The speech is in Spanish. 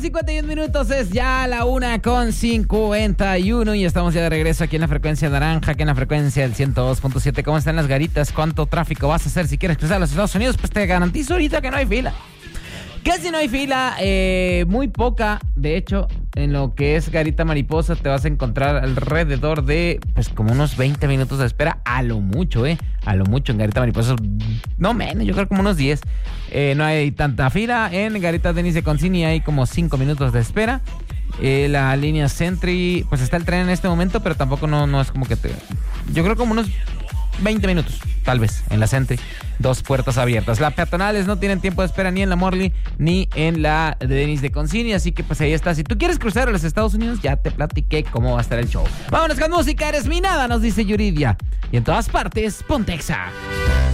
51 minutos, es ya la 1:51 y estamos ya de regreso aquí en la frecuencia naranja, aquí en la frecuencia del 102.7. ¿Cómo están las garitas? ¿Cuánto tráfico vas a hacer si quieres cruzar a los Estados Unidos? Pues te garantizo ahorita que no hay fila. Casi no hay fila, muy poca. De hecho, en lo que es Garita Mariposa te vas a encontrar alrededor de, pues, como unos 20 minutos de espera. A lo mucho, a lo mucho en Garita Mariposa. No menos, yo creo como unos 10. No hay tanta fila. En Garita Denis de Concini hay como 5 minutos de espera. La línea Sentry, pues está el tren en este momento, pero tampoco no es como que te... Yo creo como unos 20 minutos, tal vez, en la Sentry. 2 puertas abiertas. Las peatonales no tienen tiempo de espera ni en la Morley ni en la de Denis de Concini, así que pues ahí está. Si tú quieres cruzar a los Estados Unidos, ya te platiqué cómo va a estar el show. Vámonos con música, eres mi nada, nos dice Yuridia. Y en todas partes, Pontexa.